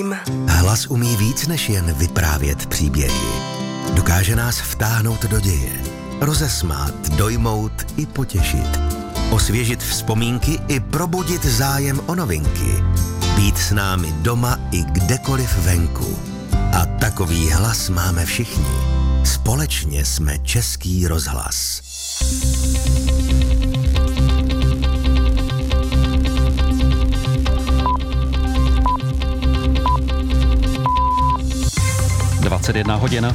vím. Hlas umí víc než jen vyprávět příběhy. Dokáže nás vtáhnout do děje, rozesmát, dojmout i potěšit. Osvěžit vzpomínky i probudit zájem o novinky. Být s námi doma i kdekoliv venku. A takový hlas máme všichni. Společně jsme Český rozhlas. (21:00).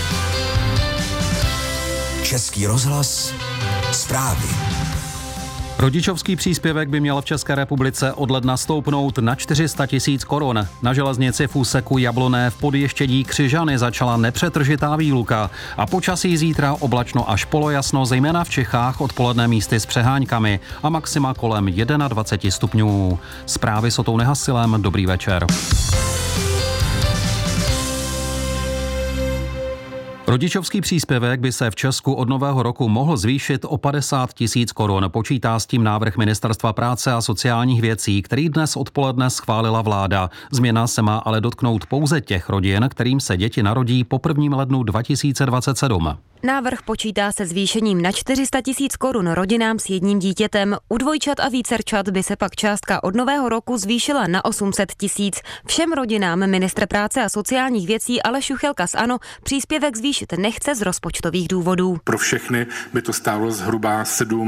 Český rozhlas. Zprávy. Rodičovský příspěvek by měl v České republice od ledna stoupnout na 400 000 korun. Na železnici v úseku Jabloné v Podještědí Křižany začala nepřetržitá výluka a počasí zítra oblačno až polojasno, zejména v Čechách odpoledne místy s přeháňkami a maxima kolem 21 stupňů. Zprávy s Otou Nehasilem, dobrý večer. Rodičovský příspěvek by se v Česku od nového roku mohl zvýšit o 50 000 korun. Počítá s tím návrh Ministerstva práce a sociálních věcí, který dnes odpoledne schválila vláda. Změna se má ale dotknout pouze těch rodin, kterým se děti narodí po 1. lednu 2027. Návrh počítá se zvýšením na 400 000 korun rodinám s jedním dítětem. U dvojčat a vícerčat by se pak částka od nového roku zvýšila na 800 000. Všem rodinám ministr práce a sociálních věcí Aleš Juchelka z ANO příspěvek zvýšit nechce z rozpočtových důvodů. Pro všechny by to stálo zhruba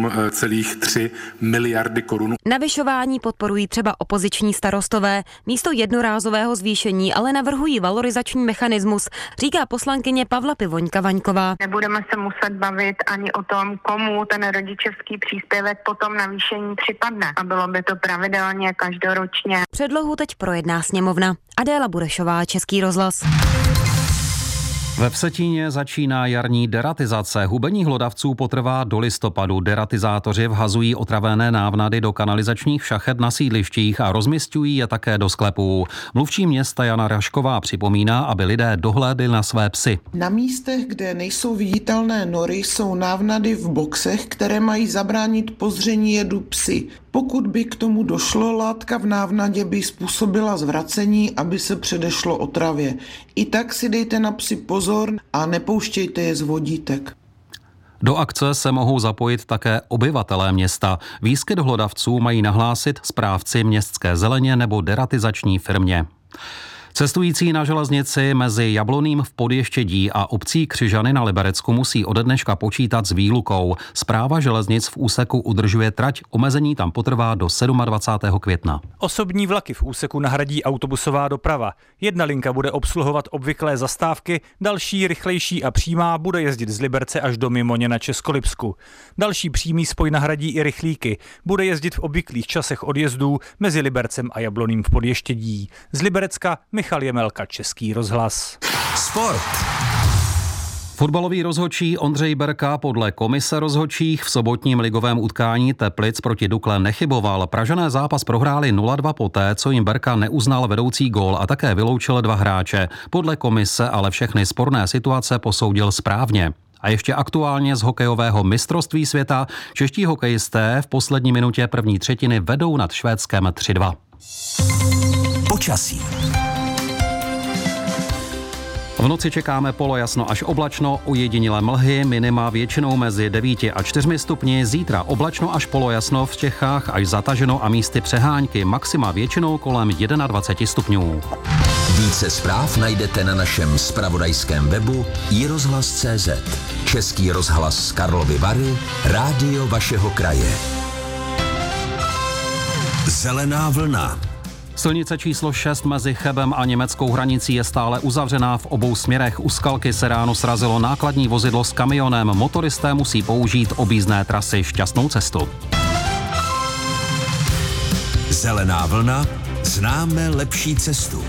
7,3 miliardy korun. Navyšování podporují třeba opoziční starostové. Místo jednorázového zvýšení ale navrhují valorizační mechanismus, říká poslankyně Pavla Pivoňka-Vaňková. Nebudeme se muset bavit ani o tom, komu ten rodičovský příspěvek potom navýšení připadne. A bylo by to pravidelně každoročně. Předlohu teď projedná sněmovna. Adéla Burešová, Český rozhlas. Ve Vsetíně začíná jarní deratizace. Hubení hlodavců potrvá do listopadu. Deratizátoři vhazují otravené návnady do kanalizačních šachet na sídlištích a rozmisťují je také do sklepů. Mluvčí města Jana Rašková připomíná, aby lidé dohlédli na své psy. Na místech, kde nejsou viditelné nory, jsou návnady v boxech, které mají zabránit pozření jedu psy. Pokud by k tomu došlo, látka v návnadě by způsobila zvracení, aby se předešlo otravě. I tak si dejte na psy pozor a nepouštějte je z vodítek. Do akce se mohou zapojit také obyvatelé města. Výskyt hlodavců mají nahlásit správci městské zeleně nebo deratizační firmě. Cestující na železnici mezi Jabloným v Podještědí a obcí Křižany na Liberecku musí ode dneška počítat s výlukou. Správa železnic v úseku udržuje trať, omezení tam potrvá do 27. května. Osobní vlaky v úseku nahradí autobusová doprava. Jedna linka bude obsluhovat obvyklé zastávky, další, rychlejší a přímá bude jezdit z Liberce až do Mimoně na Českolipsku. Další přímý spoj nahradí i rychlíky. Bude jezdit v obvyklých časech odjezdů mezi Libercem a Jabloným v Podještědí. Z Liberecka Michal Jemelka, Český rozhlas. Sport. Fotbalový rozhodčí Ondřej Berka podle komise rozhodčích v sobotním ligovém utkání Teplic proti Dukle nechyboval. Pražané zápas prohráli 0-2 poté, co jim Berka neuznal vedoucí gól a také vyloučil 2 hráče. Podle komise ale všechny sporné situace posoudil správně. A ještě aktuálně z hokejového mistrovství světa čeští hokejisté v poslední minutě první třetiny vedou nad Švédskem 3-2. Počasí. V noci čekáme polojasno až oblačno, ojedinělé mlhy, minima většinou mezi 9 a 4 stupni, zítra oblačno až polojasno, v Čechách až zataženo a místy přehánky, maxima většinou kolem 21 stupňů. Více zpráv najdete na našem zpravodajském webu iRozhlas.cz. Český rozhlas Karlovy Vary, rádio vašeho kraje. Zelená vlna. Silnice číslo 6 mezi Chebem a německou hranicí je stále uzavřená v obou směrech. U Skalky se ráno srazilo nákladní vozidlo s kamionem. Motoristé musí použít objízdné trasy. Šťastnou cestu. Zelená vlna. Známe lepší cestu.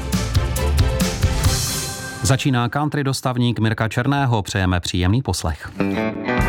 Začíná country dostavník Mirka Černého. Přejeme příjemný poslech.